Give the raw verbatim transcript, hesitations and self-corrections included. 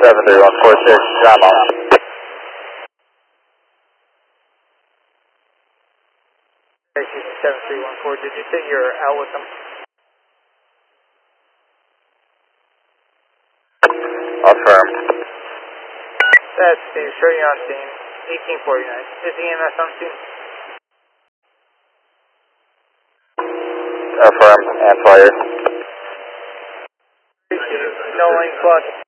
seven three one four six, John Mall. seven three one four, did you say you're out with them? Affirm. That's Steve, show you on scene, eighteen forty-nine. Is E M S on scene? Affirm, and fire. No lane plus.